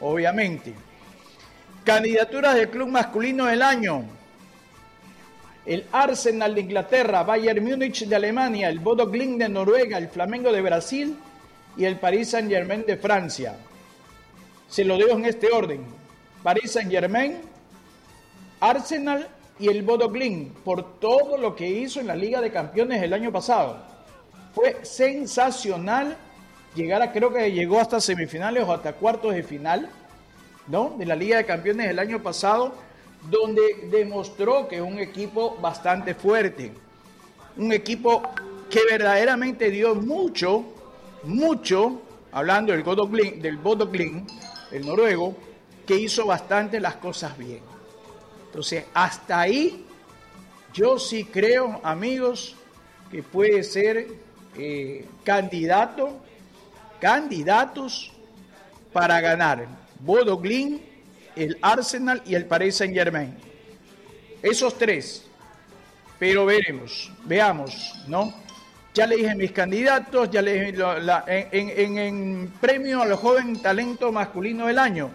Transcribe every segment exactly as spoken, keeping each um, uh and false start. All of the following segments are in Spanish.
obviamente. Candidaturas del club masculino del año. El Arsenal de Inglaterra, Bayern Múnich de Alemania, el Bodo Glimt de Noruega, el Flamengo de Brasil y el Paris Saint-Germain de Francia. Se lo dejo en este orden. Paris Saint-Germain, Arsenal y el Bodo Glimt, por todo lo que hizo en la Liga de Campeones el año pasado. Fue sensacional llegar a, creo que llegó hasta semifinales o hasta cuartos de final, ¿no?, de la Liga de Campeones el año pasado, donde demostró que es un equipo bastante fuerte, un equipo que verdaderamente dio mucho, mucho, hablando del Bodo Glimt, del Bodo Glimt, el noruego, que hizo bastante las cosas bien. Entonces, hasta ahí, yo sí creo, amigos, que puede ser eh, candidato, candidatos para ganar Bodo Glimt, el Arsenal y el Paris Saint-Germain. Esos tres. Pero veremos, veamos, ¿no? Ya le dije mis candidatos, ya le dije la, la, en, en, en premio a los jóvenes talento masculino del año.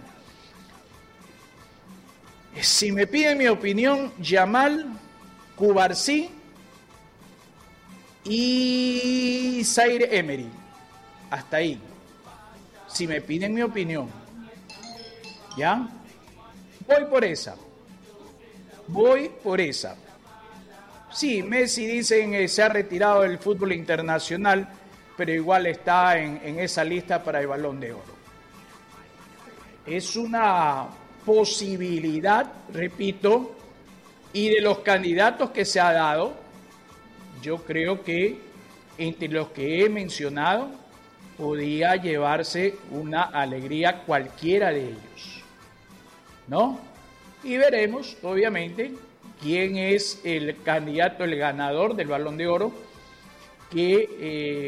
Si me piden mi opinión, Yamal, Cubarsí y Zaire Emery. Hasta ahí. Si me piden mi opinión. ¿Ya? Voy por esa. Voy por esa. Sí, Messi dicen eh, se ha retirado del fútbol internacional, pero igual está en, en esa lista para el Balón de Oro. Es una posibilidad, repito, y de los candidatos que se ha dado, yo creo que entre los que he mencionado, podía llevarse una alegría cualquiera de ellos, ¿no? Y veremos, obviamente, quién es el candidato, el ganador del Balón de Oro, que... Eh,